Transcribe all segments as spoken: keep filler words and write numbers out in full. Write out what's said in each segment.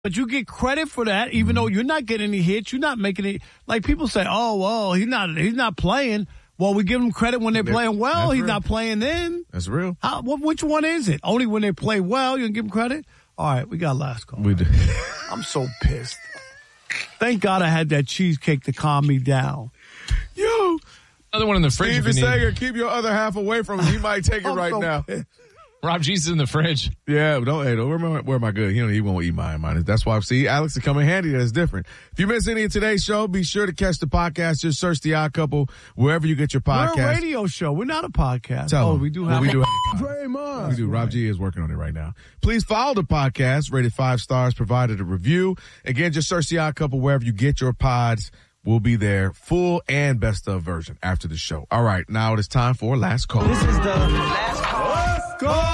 But you get credit for that, even though you're not getting any hits. You're not making it. Like people say, oh, well, he's not he's not playing. Well, we give him credit when they're, they're playing well. He's real. Not playing then. That's real. How, what, which one is it? Only when they play well, you can give him credit? All right, we got last call. We do. I'm so pissed. Thank God I had that cheesecake to calm me down. Yo. Another one in the fridge. Steve Sager, keep your other half away from him. He might take it right so now. Pissed. Rob G's in the fridge. Yeah, don't, hey, don't where, am I, where am I good? You know, he won't eat mine. mine. That's why, see, Alex is coming handy. That's different. If you missed any of today's show, be sure to catch the podcast. Just search The Odd Couple wherever you get your podcast. We're a radio show. We're not a podcast. Tell oh, him. we do well, have we a do have a podcast. We do. Rob G is working on it right now. Please follow the podcast, rated five stars, provided a review. Again, just search The Odd Couple wherever you get your pods. We'll be there, full and best of version after the show. All right, now it is time for Last Call. This is the Last Call. Let's go!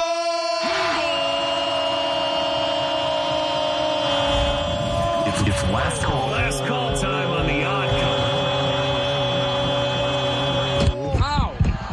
It's last call. Last call time on The Odd Couple. Ow!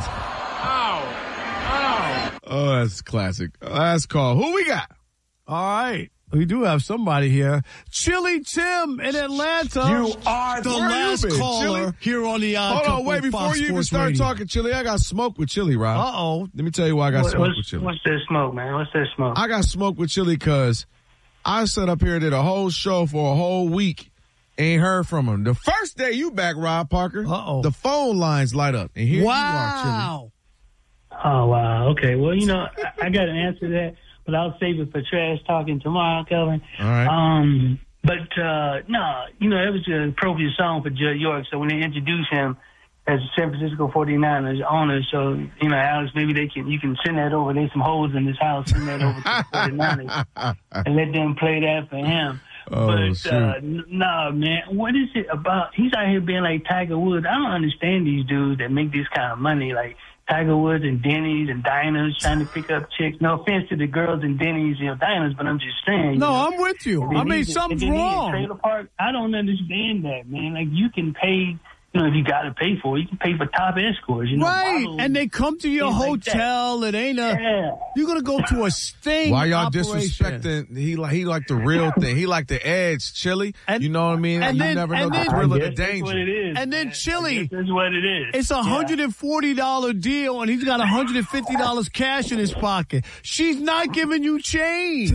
Ow! Ow! Oh, that's classic. Last call. Who we got? All right. We do have somebody here. Chili Tim in Atlanta. You are the Where last you been, caller Chili? here on The Odd Hold Couple. on, wait, before Fox you even Sports start Radio. talking, Chili, I got smoke with Chili, Rob. Uh-oh. Let me tell you why I got What, smoke what's, with Chili. what's that smoke, man? What's that smoke? I got smoke with Chili because I sat up here and did a whole show for a whole week. Ain't heard from him. The first day you back, Rob Parker, Uh-oh. the phone lines light up. And here wow. you are, Chili. Oh, wow. Okay. Well, you know, I, I got to answer that, but I'll save it for trash talking tomorrow, Kelvin. All right. Um, but, uh, no, you know, it was an appropriate song for Judd York. So when they introduced him as a San Francisco forty-niners owner, so, you know, Alex, maybe they can, you can send that over. There's some holes in this house. Send that over to the forty-niners and let them play that for him. Oh, but, shoot. uh, n- nah, man, what is it about? He's out here being like Tiger Woods. I don't understand these dudes that make this kind of money, like Tiger Woods and Denny's and diners trying to pick up chicks. No offense to the girls in Denny's, you know, diners, but I'm just saying. No, you know, I'm with you. and I then mean, he's a- something's and then he's a wrong. Trailer park. I don't understand that, man. Like, you can pay, you know, if you got to pay for it, you can pay for top escorts, you know. Right. models, And they come to your things like that. hotel. It ain't a. Yeah. You're going to go to a sting Why y'all operation. disrespecting? He like he like the real thing. He like the edge, Chili. And- you know what I mean? and you then- never know and the then- thrill I of the guess that's what it danger. is. And then man. Chili. I guess that's what it is. It's a one Yeah. hundred forty dollars deal, and he's got one hundred fifty dollars cash in his pocket. She's not giving you change.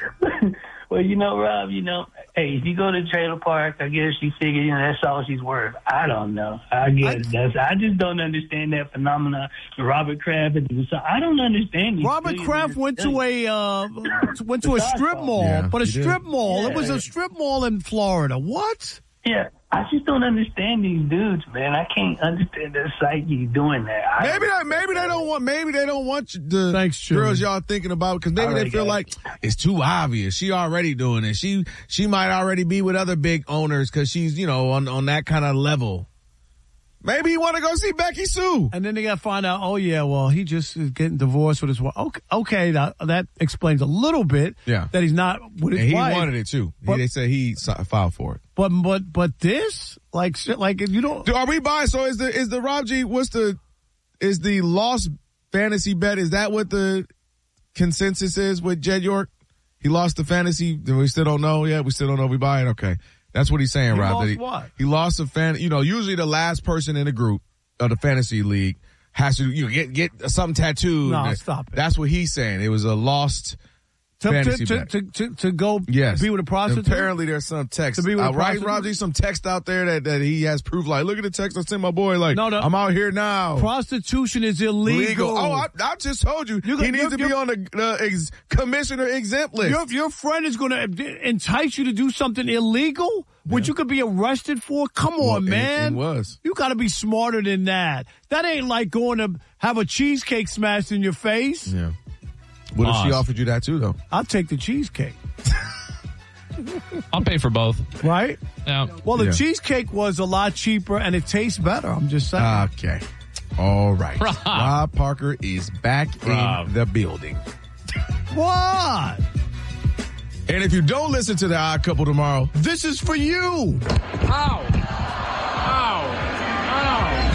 Well, you know, Rob, you know, hey, if you go to the trailer park, I guess you figure, you know, that's all she's worth. I don't know. I guess I- that's, I just don't understand that phenomenon. Robert Kraft, and so I don't understand these Robert billionaires. Kraft went to a uh, went to a strip mall, Yeah, but a he did. strip mall. It was Yeah. a strip mall in Florida. What? Yeah, I just don't understand these dudes, man. I can't understand their psyche doing that. I, Maybe they maybe they don't want maybe they don't want you- the Thanks, Chili. girls y'all thinking about because maybe All they right, feel guys. like it's too obvious. She already doing it. She she might already be with other big owners because she's you know on on that kind of level. Maybe you want to go see Becky Sue. And then they got to find out. Oh yeah, well he just is getting divorced with his wife. Okay, okay, that, that explains a little bit. Yeah. that he's not with his And he wife. wanted it too. He, But- they said he si- filed for it. But but but this like shit, like if you don't. Do- Are we buying? So is the is the Rob G? What's the is the lost fantasy bet? Is that what the consensus is with Jed York? He lost the fantasy. We still don't know. Yeah, we still don't know. We buy it. Okay, that's what he's saying, He Rob. lost that he, what? he lost a fan. You know, usually the last person in the group of the fantasy league has to you know, get get something tattooed. No, stop it. That's what he's saying. It was a lost. To, fantasy to, bet. to, to, to go Yes. be with a prostitute? Apparently there's some text. To be with a uh, right, prostitute? Rob, some text out there that, that he has proof. Like, look at the text I sent my boy. Like, No, no. I'm out here now. Prostitution is illegal. Legal. Oh, I, I just told you. You he got- needs you're- to be you're- on the, the ex, commissioner exempt list. Your, your friend is going to entice you to do something illegal, which you could be arrested for? Come on, Well, it- man. it was. You got to be smarter than that. That ain't like going to have a cheesecake smashed in your face. Yeah. What if she Pause. offered you that too, though? I'll take the cheesecake, I'll pay for both. right? Yeah. Well, the Yeah. cheesecake was a lot cheaper and it tastes better. I'm just saying. Okay. All right. Rob. Rob Parker is back Rob. in the building. What? And if you don't listen to the Odd Couple tomorrow, This is for you. Ow. Ow. Ow.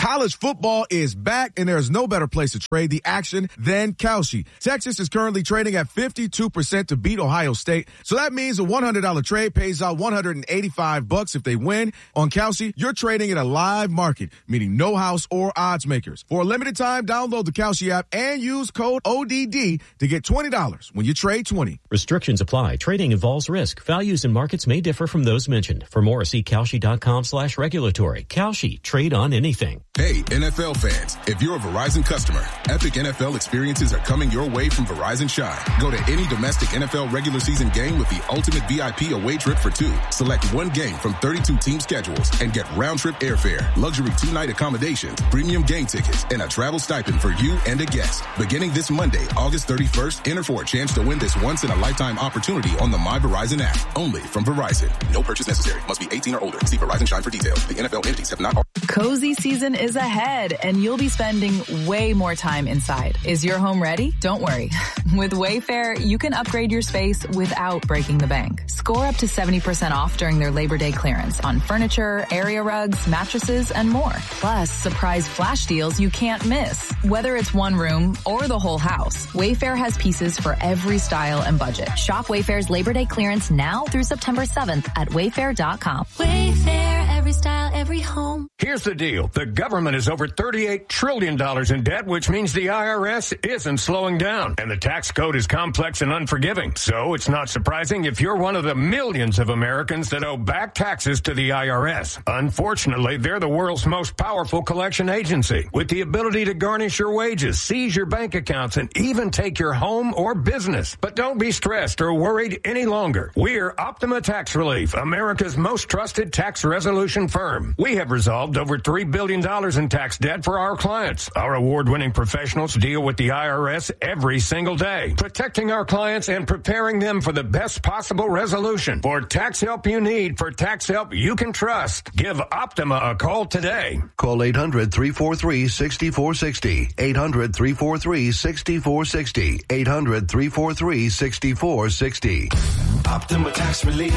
College football is back, and there's no better place to trade the action than Kalshi. Texas is currently trading at fifty-two percent to beat Ohio State, so that means a one hundred dollars trade pays out one hundred eighty-five bucks if they win. On Kalshi, you're trading in a live market, meaning no house or odds makers. For a limited time, download the Kalshi app and use code O D D to get twenty dollars when you trade twenty. Restrictions apply. Trading involves risk. Values and markets may differ from those mentioned. For more, see Kalshi.com slash regulatory. Kalshi. Trade on anything. Hey, N F L fans. If you're a Verizon customer, epic N F L experiences are coming your way from Verizon Shine. Go to any domestic N F L regular season game with the ultimate V I P away trip for two. Select one game from thirty-two team schedules and get round-trip airfare, luxury two-night accommodations, premium game tickets, and a travel stipend for you and a guest. Beginning this Monday, August thirty-first, enter for a chance to win this once-in-a-lifetime opportunity on the My Verizon app. Only from Verizon. No purchase necessary. Must be eighteen or older. See Verizon Shine for details. The N F L entities have not... Cozy season is ahead, and you'll be spending way more time inside. Is your home ready? Don't worry. With Wayfair, you can upgrade your space without breaking the bank. Score up to seventy percent off during their Labor Day clearance on furniture, area rugs, mattresses, and more. Plus, surprise flash deals you can't miss. Whether it's one room or the whole house, Wayfair has pieces for every style and budget. Shop Wayfair's Labor Day clearance now through September seventh at wayfair dot com. Wayfair, every style, every home. Here's the deal. The government is over thirty-eight trillion dollars in debt, which means the I R S isn't slowing down. And the tax code is complex and unforgiving. So it's not surprising if you're one of the millions of Americans that owe back taxes to the I R S. Unfortunately, they're the world's most powerful collection agency, with the ability to garnish your wages, seize your bank accounts, and even take your home or business. But don't be stressed or worried any longer. We're Optima Tax Relief, America's most trusted tax resolution firm. We have resolved over three billion dollars in tax debt for our clients. Our award-winning professionals deal with the I R S every single day, protecting our clients and preparing them for the best possible resolution. For tax help you need, for tax help you can trust, give Optima a call today. Call eight hundred, three four three, six four six zero. eight hundred, three four three, six four six zero. eight hundred, three four three, six four six zero. Optima Tax Relief.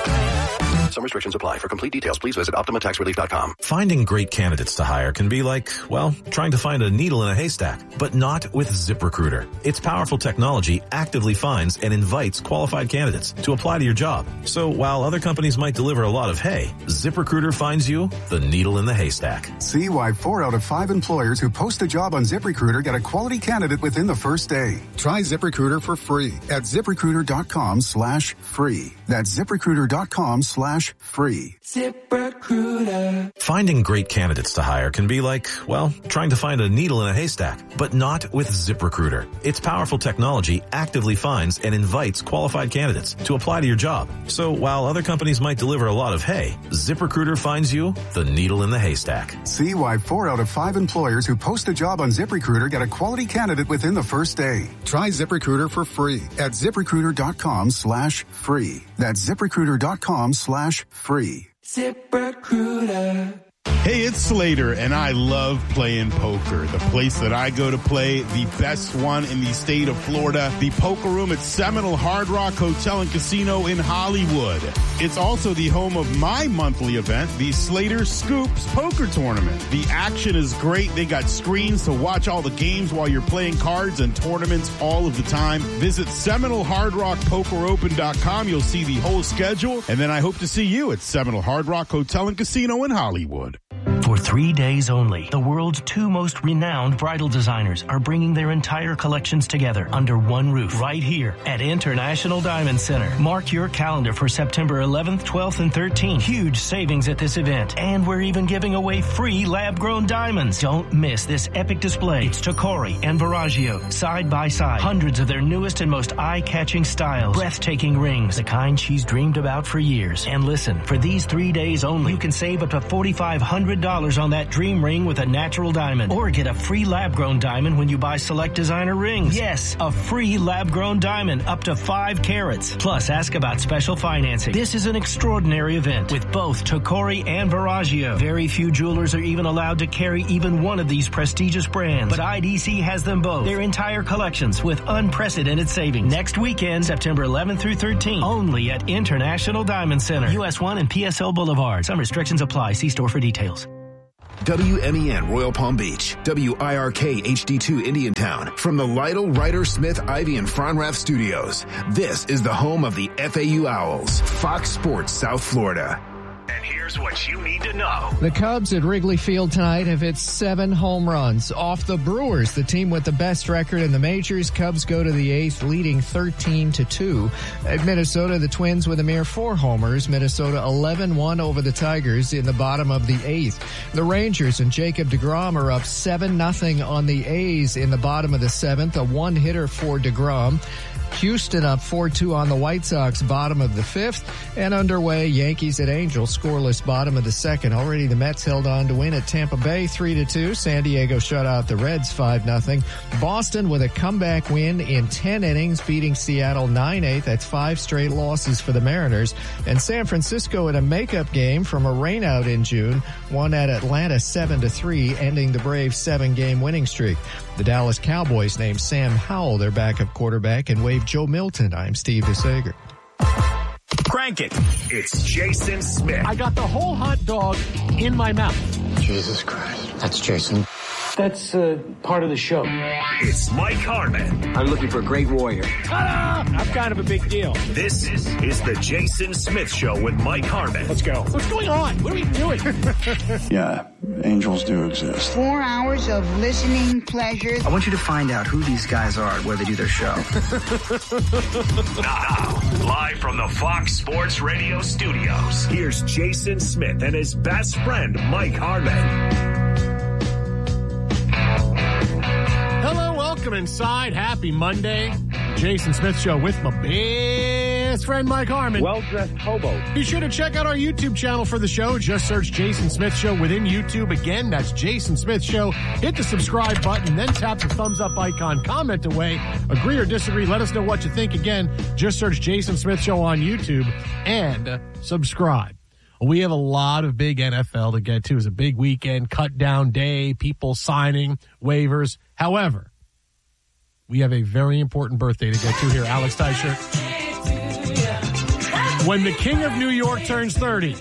Some restrictions apply. For complete details, please visit optima tax relief dot com. Finding great candidates to hire can be like, well, trying to find a needle in a haystack, but not with ZipRecruiter. Its powerful technology actively finds and invites qualified candidates to apply to your job. So while other companies might deliver a lot of hay, ZipRecruiter finds you the needle in the haystack. See why four out of five employers who post a job on ZipRecruiter get a quality candidate within the first day. Try ZipRecruiter for free at ZipRecruiter.com slash free. That's ZipRecruiter.com slash free. ZipRecruiter. Finding great candidates to hire can be like, well, trying to find a needle in a haystack, but not with ZipRecruiter. Its powerful technology actively finds and invites qualified candidates to apply to your job. So while other companies might deliver a lot of hay, ZipRecruiter finds you the needle in the haystack. See why four out of five employers who post a job on ZipRecruiter get a quality candidate within the first day. Try ZipRecruiter for free at ZipRecruiter.com slash free. That's ZipRecruiter.com slash free. ZipRecruiter. Hey, it's Slater, and I love playing poker. The place that I go to play, the best one in the state of Florida, the Poker Room at Seminole Hard Rock Hotel and Casino in Hollywood. It's also the home of my monthly event, the Slater Scoops Poker Tournament. The action is great. They got screens to watch all the games while you're playing cards and tournaments all of the time. Visit Seminole Hard Rock Poker Open dot com. You'll see the whole schedule, and then I hope to see you at Seminole Hard Rock Hotel and Casino in Hollywood. For three days only, the world's two most renowned bridal designers are bringing their entire collections together under one roof right here at International Diamond Center. Mark your calendar for September eleventh, twelfth, and thirteenth. Huge savings at this event. And we're even giving away free lab-grown diamonds. Don't miss this epic display. It's Tacori and Verragio, side by side. Hundreds of their newest and most eye-catching styles. Breathtaking rings, the kind she's dreamed about for years. And listen, for these three days only, you can save up to four thousand five hundred dollars on that dream ring with a natural diamond. Or get a free lab-grown diamond when you buy select designer rings. Yes, a free lab-grown diamond up to five carats. Plus, ask about special financing. This is an extraordinary event with both Tacori and Verragio. Very few jewelers are even allowed to carry even one of these prestigious brands. But I D C has them both. Their entire collections with unprecedented savings. Next weekend, September eleventh through thirteenth. Only at International Diamond Center. U S one and P S L Boulevard. Some restrictions apply. See store for details. W M E N Royal Palm Beach, W I R K H D two Indiantown. From the Lytle, Ryder, Smith, Ivy, and Fronrath studios, this is the home of the F A U Owls, Fox Sports South Florida. And here's what you need to know. The Cubs at Wrigley Field tonight have hit seven home runs off the Brewers, the team with the best record in the majors. Cubs go to the eighth, leading thirteen to two. At Minnesota, the Twins with a mere four homers. Minnesota eleven one over the Tigers in the bottom of the eighth. The Rangers and Jacob deGrom are up seven nothing on the A's in the bottom of the seventh. A one-hitter for deGrom. Houston up four two on the White Sox, bottom of the fifth. And underway, Yankees at Angels, scoreless bottom of the second. Already the Mets held on to win at Tampa Bay three to two. San Diego shut out the Reds five nothing. Boston with a comeback win in ten innings, beating Seattle nine eight. That's five straight losses for the Mariners. And San Francisco in a makeup game from a rainout in June, won at Atlanta seven to three, ending the Braves' seven-game winning streak. The Dallas Cowboys named Sam Howell their backup quarterback and waived Joe Milton. I'm Steve DeSager. Crank it. It's Jason Smith. I got the whole hot dog in my mouth. Jesus Christ. That's Jason. That's uh, part of the show. It's Mike Harmon. I'm looking for a great warrior. Ta-da! I'm kind of a big deal. This is the Jason Smith Show with Mike Harmon. Let's go. What's going on? What are we doing? Yeah, angels do exist. Four hours of listening pleasure. I want you to find out who these guys are where they do their show. Now, live from the Fox Sports Radio studios, here's Jason Smith and his best friend, Mike Harmon. Hello, welcome inside. Happy Monday. Jason Smith Show with my best friend, Mike Harmon. Well-dressed hobo. Be sure to check out our YouTube channel for the show. Just search Jason Smith Show within YouTube. Again, that's Jason Smith Show. Hit the subscribe button, then tap the thumbs up icon. Comment away. Agree or disagree. Let us know what you think. Again, just search Jason Smith Show on YouTube and uh, subscribe. We have a lot of big N F L to get to. It's a big weekend, cut down day, people signing, waivers. However, we have a very important birthday to get to here. Alex Teicher. When the King of New York turns thirty,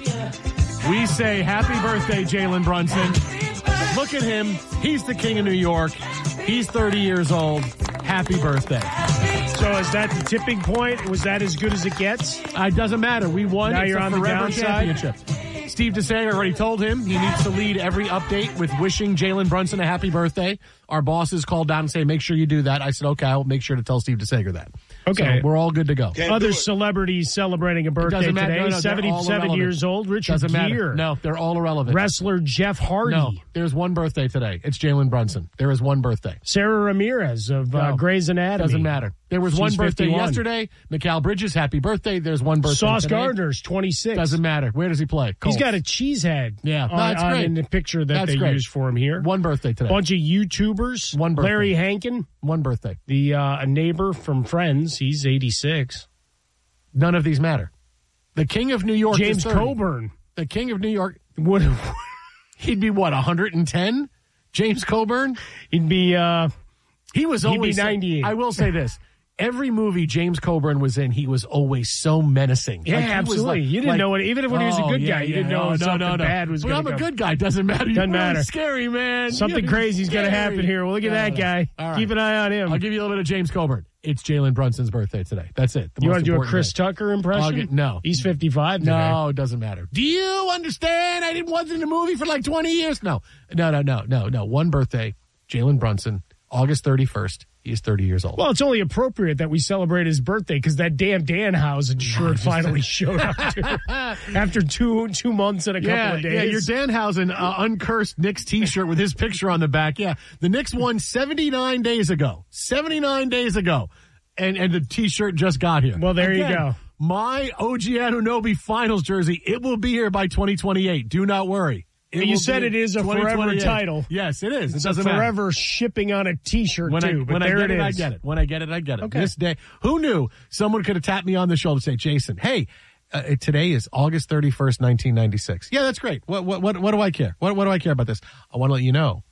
we say happy birthday, Jalen Brunson. Look at him. He's the King of New York. He's thirty years old. Happy birthday. So is that the tipping point? Was that as good as it gets? Uh, it doesn't matter. We won. Now it's you're a on the forever downside. championship. Steve DeSager already told him he needs to lead every update with wishing Jalen Brunson a happy birthday. Our bosses called down and say, make sure you do that. I said, okay, I'll make sure to tell Steve DeSager that. Okay. So we're all good to go. Can't Other celebrities celebrating a birthday today. No, no, seventy-seven years old. Richard doesn't Gere. Matter. No, they're all irrelevant. Wrestler Jeff Hardy. No, there's one birthday today. It's Jalen Brunson. There is one birthday. Sarah Ramirez of no, uh, Grey's Anatomy. Doesn't matter. There was She's one birthday fifty-one. yesterday. Mikal Bridges, happy birthday. There's one birthday Sauce today. Gardner's twenty-six. Doesn't matter. Where does he play? Colts. He's got a cheese head. Yeah, no, on, that's great. on in the picture that that's they great. used for him here. One birthday today. Bunch of YouTubers. One birthday. Larry Hankin. One birthday. The uh, a neighbor from Friends. He's eighty-six. None of these matter. The King of New York James is thirty. Coburn. The King of New York. Would he'd be what, one hundred ten? James Coburn? He'd be uh He was he'd always be ninety-eight. I will say this. Every movie James Coburn was in, he was always so menacing. Yeah, like, absolutely. Like, you didn't like, know it. Even when he was a oh, good yeah, guy, you yeah, didn't know no, if no, something no, no. bad was But going I'm to come. a good guy. Doesn't matter. Doesn't You're matter. really scary, man. Something You're crazy's going to scary. happen here. Well, look at No, that no. guy. All right. Keep an eye on him. I'll give you a little bit of James Coburn. It's Jalen Brunson's birthday today. That's it. The You most want to do a important Chris day. Tucker impression? I'll get- no. He's fifty-five today. No, it doesn't matter. Do you understand? I didn't watch in the movie for like twenty years. No, no, no, no, no, no. One birthday, Jalen Brunson, August thirty-first. He is thirty years old. Well, it's only appropriate that we celebrate his birthday because that damn Danhausen shirt finally showed up too. After two two months and a couple yeah, of days. yeah, your Danhausen uh, uncursed Knicks T-shirt with his picture on the back. Yeah, the Knicks won seventy-nine days ago. seventy-nine days ago, and and the T-shirt just got here. Well, there Again, you go. My O G Anunoby Finals jersey. It will be here by twenty twenty-eight. Do not worry. It you will said be it is a twenty forever twenty-eight. title. Yes, it is. It's it doesn't a matter. forever shipping on a T-shirt When, too. I, but when I there get it it, I is. get it. When I get it, I get it. Okay. This day, who knew someone could have tapped me on the shoulder and say, Jason, hey, uh, today is August thirty-first, nineteen ninety-six. Yeah, that's great. What, what, what, what do I care? What, what do I care about this? I want to let you know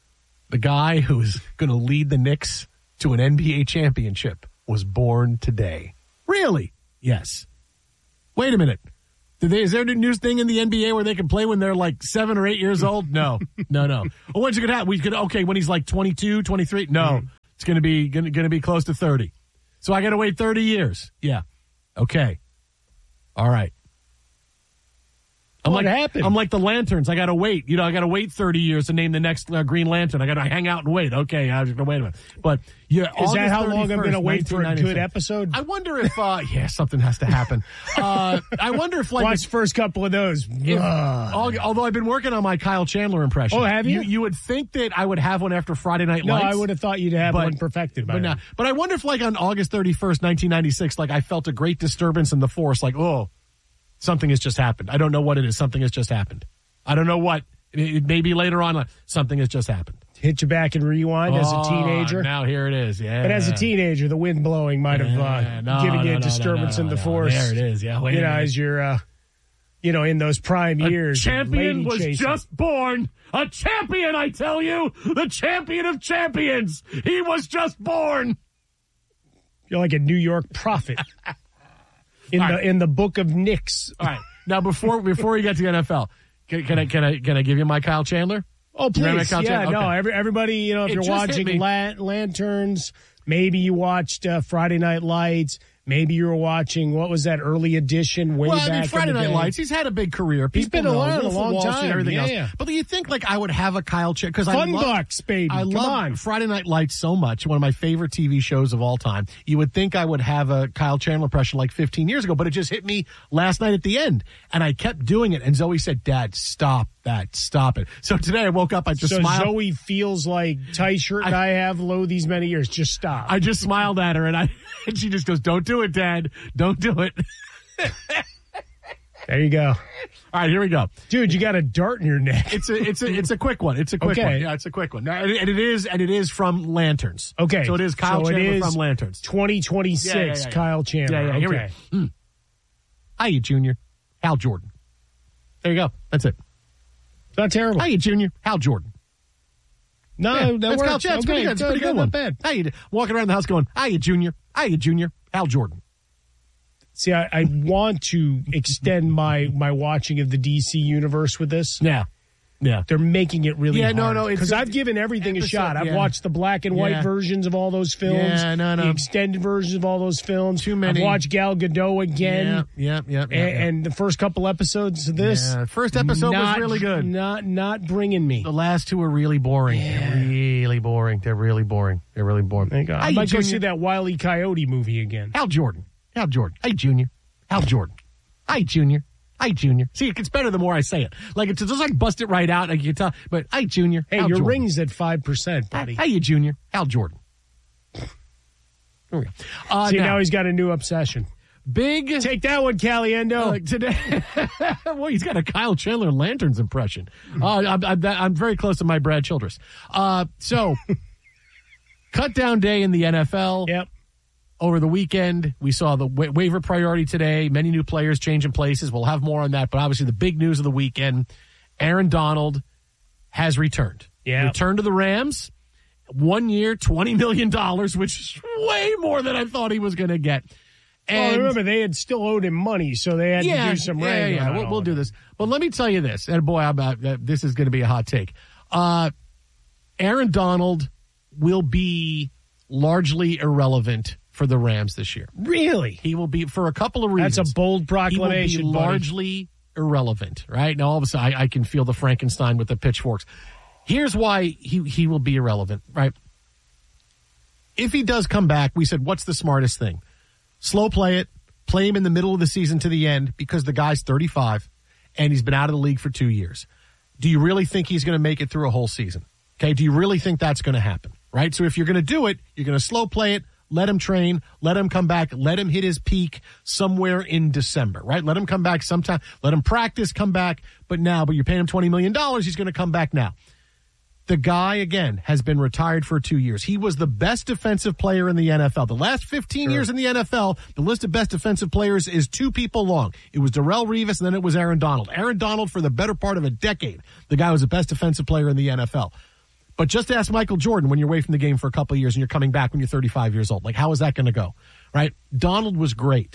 the guy who is going to lead the Knicks to an N B A championship was born today. Really? Yes. Wait a minute. Did they, is there a new thing in the N B A where they can play when they're like seven or eight years old? No, no, no. Well, when's it going to happen? We could, okay, when he's like twenty-two, twenty-three? No, mm. it's going to be going to be close to thirty. So I got to wait thirty years. Yeah. Okay. All right. I'm what like, happened? I'm like the Lanterns. I got to wait. You know, I got to wait thirty years to name the next uh, Green Lantern. I got to hang out and wait. Okay, I was going to wait a minute. But yeah, is that how long I'm going to wait for a good episode? I wonder if, uh, yeah, something has to happen. Uh, I wonder if, like, watch the first couple of those. If, although I've been working on my Kyle Chandler impression. Oh, have you? you? You would think that I would have one after Friday Night no, Lights. No, I would have thought you'd have but, one perfected by but now. Not. But I wonder if, like, on August thirty-first, nineteen ninety-six, like, I felt a great disturbance in the force, like, oh, something has just happened. I don't know what it is. Something has just happened. I don't know what. It may be later on. Like, something has just happened. Hit you back and rewind oh, as a teenager. Now here it is. Yeah. But as a teenager, the wind blowing might have uh, no, given you no, a no, disturbance no, no, in the no, force. There it is. Yeah. Wait you a know, minute. as you're, uh, you know, in those prime a years. Champion was chasing. just born. A champion, I tell you. The champion of champions. He was just born. You're like a New York prophet in the right. in the book of Knicks. All right. Now, before before we get to the N F L, can, can I can I can I give you my Kyle Chandler? Oh, please. Yeah, okay. no, every, everybody, you know, if it you're watching la- Lanterns, maybe you watched uh, Friday Night Lights. Maybe you were watching, what was that, Early Edition way well, back I mean, Friday in the Night day. Lights, he's had a big career. People he's been know, around a long Wall time. Street, everything yeah, else. Yeah. But do you think, like, I would have a Kyle Chandler? Because I Fun love, Bucks, baby. I Come love on. Friday Night Lights so much. One of my favorite T V shows of all time. You would think I would have a Kyle Chandler impression like fifteen years ago, but it just hit me last night at the end. And I kept doing it. And Zoe said, Dad, stop that. Stop it. So today I woke up, I just so smiled. Zoe feels like tight shirt and I, I have low these many years. Just stop. I just smiled at her and I and she just goes, don't do it, Dad. Don't do it. There you go. All right, here we go, dude. You got a dart in your neck. It's a, it's a, it's a quick one. It's a quick okay. one. Yeah, it's a quick one. Now, and it is, and it is from Lanterns. Okay, so it is Kyle so Chandler it is from Lanterns. twenty twenty-six. Yeah, yeah, yeah, yeah. Kyle Chandler. Yeah, yeah. Okay. Here we go. Mm. Hiya, Junior. Hal Jordan. There you go. That's it. It's not terrible. Hiya, Junior. Hal Jordan. No, yeah, that that's works. Kyle, yeah, it's okay, pretty good. It's a pretty good not one. Bad. How you walking around the house going, hiya, Junior. Hiya, Junior. Hal Jordan. See, I, I want to extend my, my watching of the D C universe with this. Yeah. Yeah. They're making it really yeah, hard. no, no. Because I've given everything episode, a shot. I've yeah. watched the black and white yeah. versions of all those films. Yeah, no, no. The extended versions of all those films. Too many. I've watched Gal Gadot again. Yeah, yeah, yeah. yeah, and, yeah. and the first couple episodes of this. Yeah, first episode not, was really good. Not not bringing me. The last two were really boring. Yeah. They're really boring. They're really boring. They're really boring. There you go. I might go see that Wile E. Coyote movie again. Hal Jordan. Hal Jordan. Hey, Junior. Hal Jordan. Hi, Junior. Hi, Junior. See, it gets better the more I say it. Like, it's just like bust it right out. Like you can tell. But, hi, Junior. Hey, Hal your Jordan. ring's at five percent, buddy. Hi, you, Junior. Hal Jordan. Here we go. Uh, See, now, now he's got a new obsession. Big. Take that one, Caliendo. Uh, today. Well, he's got a Kyle Chandler Lanterns impression. Uh, I'm, I'm, I'm very close to my Brad Childress. Uh, so, cut down day in the N F L. Yep. Over the weekend, we saw the wa- waiver priority today. Many new players changing places. We'll have more on that. But obviously, the big news of the weekend, Aaron Donald has returned. Yeah. Returned to the Rams. One year, twenty million dollars, which is way more than I thought he was going to get. And well, remember, they had still owed him money, so they had yeah, to do some yeah, wrangling. Yeah, we'll, we'll do this. But let me tell you this. And boy, I'm, uh, this is going to be a hot take. Uh, Aaron Donald will be largely irrelevant for the Rams this year. Really? He will be, for a couple of reasons. That's a bold proclamation, He will be buddy. largely irrelevant, right? Now, all of a sudden, I, I can feel the Frankenstein with the pitchforks. Here's why he, he will be irrelevant, right? If he does come back, we said, what's the smartest thing? Slow play it, play him in the middle of the season to the end because the guy's thirty-five and he's been out of the league for two years. Do you really think he's going to make it through a whole season? Okay, do you really think that's going to happen, right? So if you're going to do it, you're going to slow play it, let him train, let him come back, let him hit his peak somewhere in December, right? Let him come back sometime, let him practice, come back, but now, but you're paying him twenty million dollars, he's going to come back now. The guy, again, has been retired for two years. He was the best defensive player in the N F L. The last fifteen sure. years in the N F L, the list of best defensive players is two people long. It was Darrelle Revis, and then it was Aaron Donald. Aaron Donald, for the better part of a decade, the guy was the best defensive player in the N F L. But just ask Michael Jordan when you're away from the game for a couple of years and you're coming back when you're thirty-five years old. Like, how is that going to go? Right? Donald was great.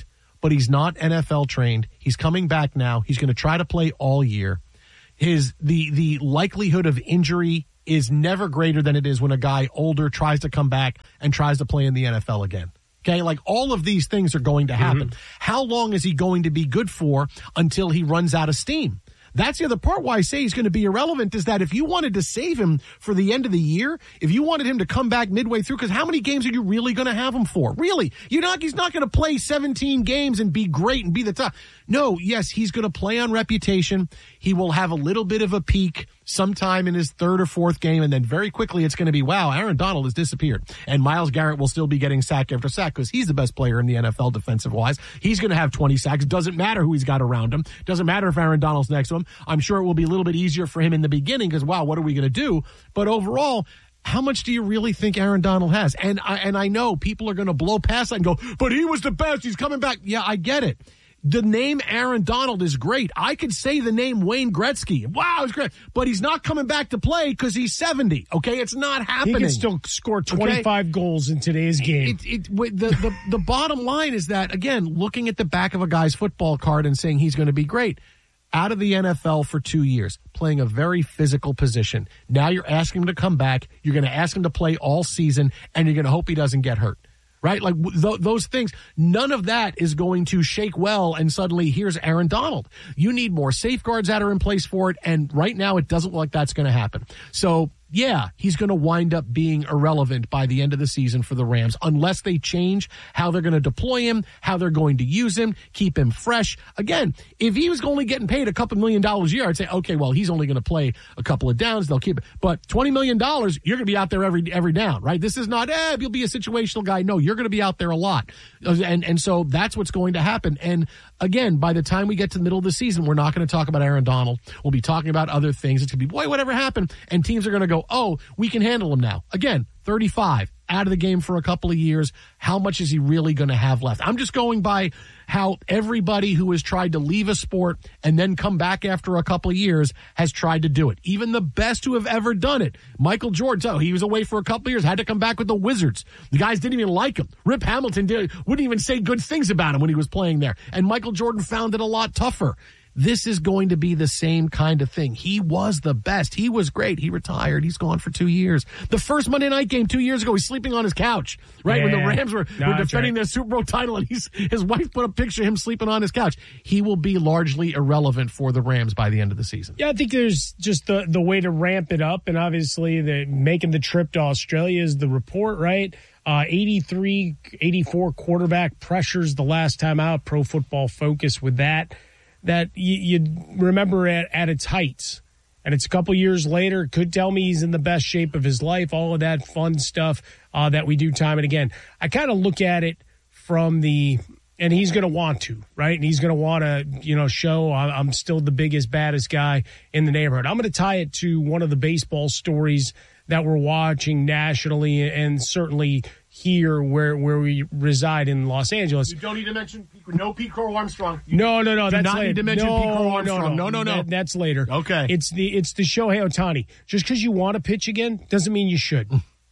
but he's not N F L trained. He's coming back now. He's going to try to play all year. His the the likelihood of injury is never greater than it is when a guy older tries to come back and tries to play in the N F L again. Okay, like all of these things are going to happen. Mm-hmm. How long is he going to be good for until he runs out of steam? That's the other part why I say he's going to be irrelevant, is that if you wanted to save him for the end of the year, if you wanted him to come back midway through, because how many games are you really going to have him for? Really? You're not, he's not going to play seventeen games and be great and be the top. No, yes, he's going to play on reputation. He will have a little bit of a peak sometime in his third or fourth game, and then very quickly it's going to be, wow, Aaron Donald has disappeared. And Myles Garrett will still be getting sack after sack because he's the best player in the N F L defensive-wise. He's going to have twenty sacks. Doesn't matter who he's got around him. Doesn't matter if Aaron Donald's next to him. I'm sure it will be a little bit easier for him in the beginning because, wow, what are we going to do? But overall, how much do you really think Aaron Donald has? And I, and I know people are going to blow past that and go, but he was the best. He's coming back. Yeah, I get it. The name Aaron Donald is great. I could say the name Wayne Gretzky. Wow, it's great. But he's not coming back to play because he's seventy. Okay, it's not happening. He can still score twenty-five okay? goals in today's game. It, it, it, the, the, the bottom line is that, again, looking at the back of a guy's football card and saying he's going to be great. Out of the N F L for two years, playing a very physical position. Now you're asking him to come back. You're going to ask him to play all season, and you're going to hope he doesn't get hurt. Right? Like th- those things, none of that is going to shake well and suddenly here's Aaron Donald. You need more safeguards that are in place for it, and right now it doesn't look like that's going to happen. So, yeah, he's going to wind up being irrelevant by the end of the season for the Rams unless they change how they're going to deploy him, how they're going to use him, keep him fresh. Again, if he was only getting paid a couple million dollars a year, I'd say, okay, well, he's only going to play a couple of downs. They'll keep it. But twenty million dollars, you're going to be out there every every down, right? This is not, eh, you'll be a situational guy. No, you're going to be out there a lot. And, and so that's what's going to happen. And again, by the time we get to the middle of the season, we're not going to talk about Aaron Donald. We'll be talking about other things. It's going to be, boy, whatever happened? And teams are going to go, oh, we can handle him now. Again, thirty-five, out of the game for a couple of years. How much is he really going to have left? I'm just going by how everybody who has tried to leave a sport and then come back after a couple of years has tried to do it. Even the best who have ever done it. Michael Jordan, oh, he was away for a couple of years, had to come back with the Wizards. The guys didn't even like him. Rip Hamilton did, wouldn't even say good things about him when he was playing there. And Michael Jordan found it a lot tougher. This is going to be the same kind of thing. He was the best. He was great. He retired. He's gone for two years. The first Monday night game two years ago, he's sleeping on his couch, right? Yeah. When the Rams were, no, were defending right. their Super Bowl title, and he's, his wife put a picture of him sleeping on his couch. He will be largely irrelevant for the Rams by the end of the season. Yeah, I think there's just the, the way to ramp it up, and obviously the making the trip to Australia is the report, right? Uh, eighty-three, eighty-four quarterback pressures the last time out, Pro Football Focus with that. That you, you remember at, at its heights. And it's a couple years later, could tell me he's in the best shape of his life, all of that fun stuff uh, that we do time and again. I kind of look at it from the, and he's going to want to, right? And he's going to want to, you know, show I'm still the biggest, baddest guy in the neighborhood. I'm going to tie it to one of the baseball stories that we're watching nationally and certainly here where where we reside in Los Angeles. You don't need to mention no Pete Crow Armstrong. You no, no, no. Do that's not later. need to mention no, Pete Crow Armstrong. No, no, no. no. That, that's later. Okay. It's the it's the Shohei Ohtani. Just because you want to pitch again doesn't mean you should.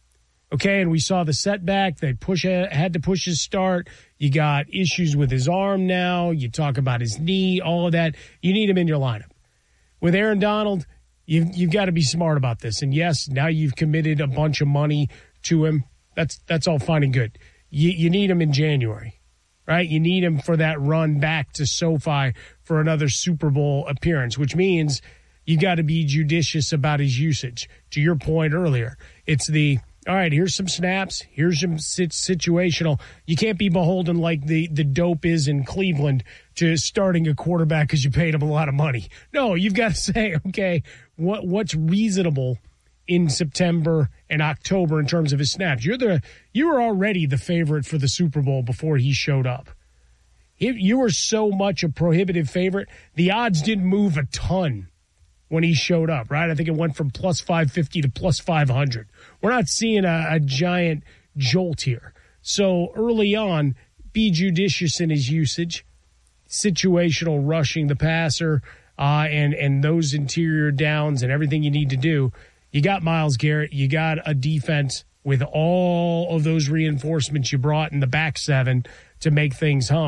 Okay, and we saw the setback. They push had to push his start. You got issues with his arm now. You talk about his knee, all of that. You need him in your lineup. With Aaron Donald, you've, you've got to be smart about this. And yes, now you've committed a bunch of money to him. That's that's all fine and good. You, you need him in January, right? You need him for that run back to SoFi for another Super Bowl appearance, which means you got to be judicious about his usage. To your point earlier, it's the, all right, here's some snaps, here's some situational. You can't be beholden like the, the dope is in Cleveland to starting a quarterback because you paid him a lot of money. No, you've got to say, okay, what what's reasonable in September and October in terms of his snaps. You're the you were already the favorite for the Super Bowl before he showed up. He, you were so much a prohibitive favorite. The odds didn't move a ton when he showed up, right? I think it went from plus five fifty to plus five hundred. We're not seeing a, a giant jolt here. So early on, be judicious in his usage, situational rushing the passer, uh, and, and those interior downs and everything you need to do. You got Myles Garrett. You got a defense with all of those reinforcements you brought in the back seven to make things hum.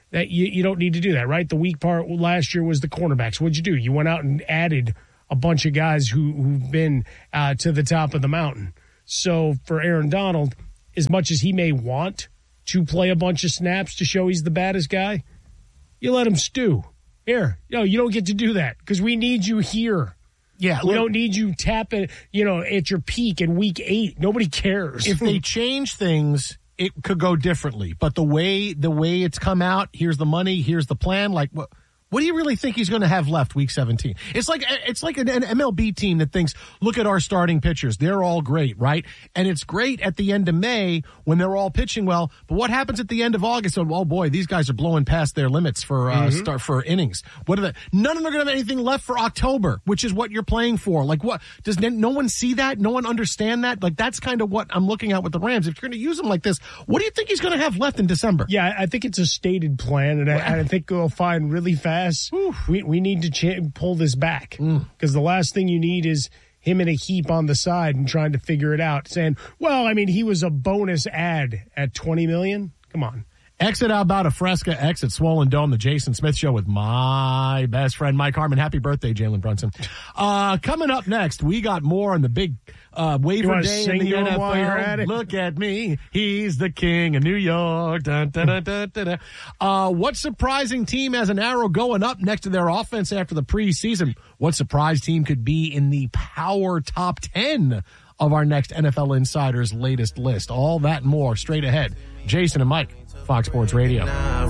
that you, you don't need to do that, right? The weak part last year was the cornerbacks. What'd you do? You went out and added a bunch of guys who, who've been uh, to the top of the mountain. So for Aaron Donald, as much as he may want to play a bunch of snaps to show he's the baddest guy, you let him stew. Here, no, you don't get to do that because we need you here. Yeah, we don't need you tapping, you know, at your peak in week eight. Nobody cares. If they change things, it could go differently. But the way the way it's come out, here's the money, here's the plan. Like, what? What do you really think he's going to have left week seventeen? It's like it's like an, an M L B team that thinks, look at our starting pitchers. They're all great, right? And it's great at the end of May when they're all pitching well. But what happens at the end of August? Oh, oh boy, these guys are blowing past their limits for uh, mm-hmm. start for innings. What are they? None of them are going to have anything left for October, which is what you're playing for. Like, what? Does no one see that? No one understand that? Like, that's kind of what I'm looking at with the Rams. If you're going to use them like this, what do you think he's going to have left in December? Yeah, I think it's a stated plan, and I, I think we'll find really fast. We we need to ch- pull this back because mm. the last thing you need is him in a heap on the side and trying to figure it out. Saying, well, I mean, he was a bonus ad at twenty million dollars. Come on. Exit Albata Fresca, exit Swollen Dome, the Jason Smith Show with my best friend, Mike Harmon. Happy birthday, Jalen Brunson. Uh, coming up next, we got more on the big uh, waiver day in the N F L. Look at me. He's the king of New York. Dun, dun, dun, dun, dun, dun. Uh, what surprising team has an arrow going up next to their offense after the preseason? What surprise team could be in the power top ten of our next N F L Insider's latest list? All that and more straight ahead. Jason and Mike. Fox Sports Radio.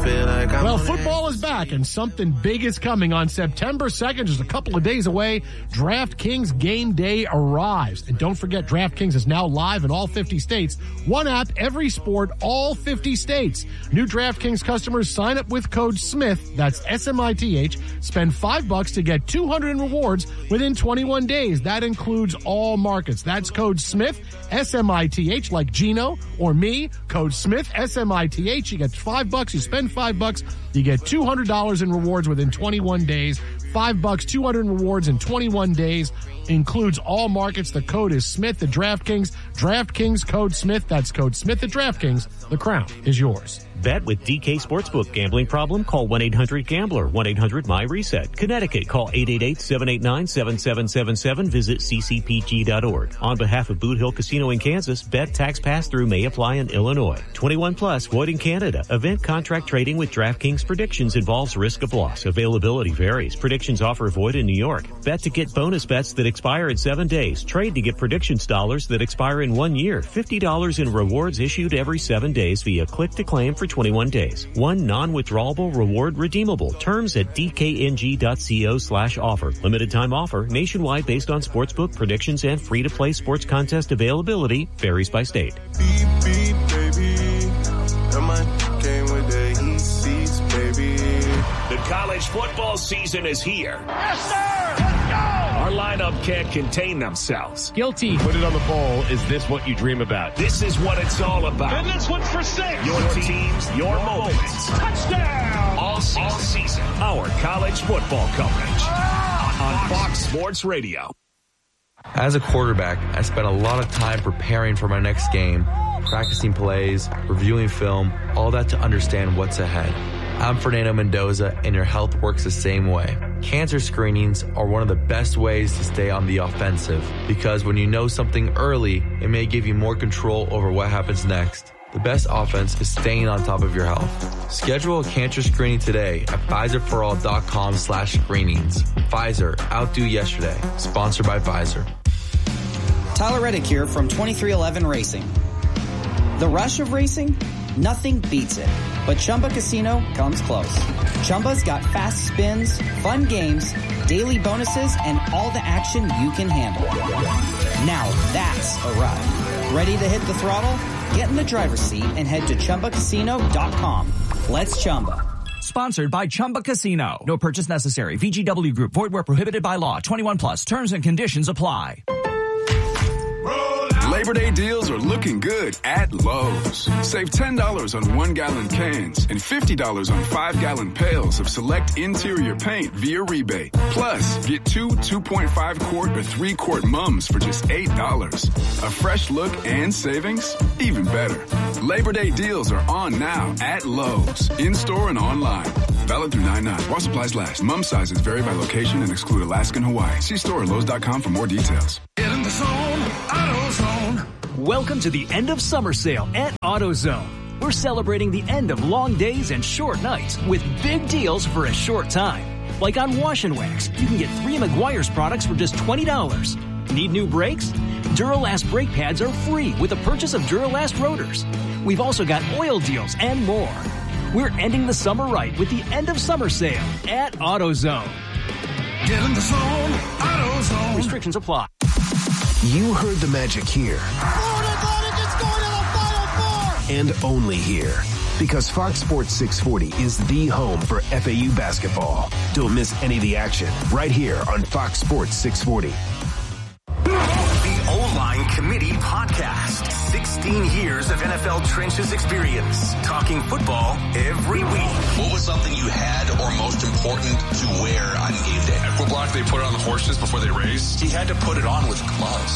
Well, football is back and something big is coming on September second, just a couple of days away. DraftKings Game Day arrives. And don't forget, DraftKings is now live in all fifty states. One app, every sport, all fifty states. New DraftKings customers sign up with code SMITH, that's S M I T H, spend five bucks to get two hundred in rewards within twenty-one days. That includes all markets. That's code SMITH, S M I T H, like Gino or me. Code SMITH, S M I T H. You get five bucks. You spend five bucks. You get two hundred dollars in rewards within twenty-one days. Five bucks, two hundred in rewards in twenty-one days. Includes all markets. The code is Smith at DraftKings. DraftKings code Smith. That's code Smith at DraftKings. The crown is yours. Bet with D K Sportsbook. Gambling problem? Call one eight hundred gambler. one eight hundred my reset. Connecticut. Call eight eight eight, seven eight nine, seven seven seven seven. Visit c c p g dot org. On behalf of Boot Hill Casino in Kansas, bet tax pass-through may apply in Illinois. twenty-one plus, void in Canada. Event contract trading with DraftKings predictions involves risk of loss. Availability varies. Predictions offer void in New York. Bet to get bonus bets that expire in seven days. Trade to get predictions dollars that expire in one year. fifty dollars in rewards issued every seven days via click to claim for twenty-one days. One non-withdrawable reward redeemable. Terms at d k n g dot co slash offer. Limited time offer. Nationwide based on sportsbook predictions and free-to-play sports contest availability. Varies by state. Beep, beep, baby. Come on, came with the heat seats, baby. The college football season is here. Yes, sir! Let's go! Our lineup can't contain themselves. Guilty. Put it on the bowl. Is this what you dream about? This is what it's all about. And this one's for six. Your teams, your moments. Touchdown! All season. All season. Our college football coverage on Fox Sports Radio. As a quarterback, I spent a lot of time preparing for my next game, practicing plays, reviewing film, all that to understand what's ahead. I'm Fernando Mendoza, and your health works the same way. Cancer screenings are one of the best ways to stay on the offensive, because when you know something early, it may give you more control over what happens next. The best offense is staying on top of your health. Schedule a cancer screening today at Pfizer for all dot com slash screenings. Pfizer, outdo yesterday. Sponsored by Pfizer. Tyler Reddick here from twenty-three eleven Racing. The rush of racing? Nothing beats it. But Chumba Casino comes close. Chumba's got fast spins, fun games, daily bonuses, and all the action you can handle. Now that's a ride. Ready to hit the throttle? Get in the driver's seat and head to chumba casino dot com. Let's Chumba. Sponsored by Chumba Casino. No purchase necessary. V G W Group. Void where prohibited by law. twenty-one plus. Terms and conditions apply. Labor Day deals are looking good at Lowe's. Save ten dollars on one-gallon cans and fifty dollars on five-gallon pails of select interior paint via rebate. Plus, get two two point five quart or three quart mums for just eight dollars. A fresh look and savings? Even better. Labor Day deals are on now at Lowe's, in-store and online. Valid through nine nine. While supplies last. Mum sizes vary by location and exclude Alaska and Hawaii. See store at Lowe's dot com for more details. Get in the zone, AutoZone. Welcome to the end of summer sale at AutoZone. We're celebrating the end of long days and short nights with big deals for a short time. Like on Wash and Wax, you can get three Meguiar's products for just twenty dollars. Need new brakes? Duralast brake pads are free with the purchase of Duralast rotors. We've also got oil deals and more. We're ending the summer right with the end of summer sale at AutoZone. Get in the zone, AutoZone. Restrictions apply. You heard the magic here. Florida Atlantic is going to the Final Four! And only here. Because Fox Sports six forty is the home for F A U basketball. Don't miss any of the action right here on Fox Sports six forty. The O-Line Committee Podcast. sixteen years of N F L trenches experience. Talking football every week. What was something you had or most important to wear on game day? Equiblock, they put it on the horses before they race. He had to put it on with gloves.